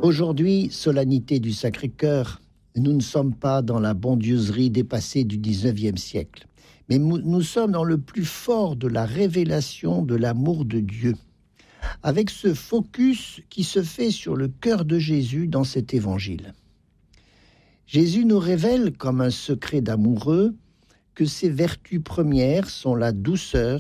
Aujourd'hui, solennité du Sacré-Cœur, nous ne sommes pas dans la bondieuserie dépassée du 19e siècle, mais nous sommes dans le plus fort de la révélation de l'amour de Dieu, avec ce focus qui se fait sur le cœur de Jésus dans cet évangile. Jésus nous révèle comme un secret d'amoureux que ses vertus premières sont la douceur,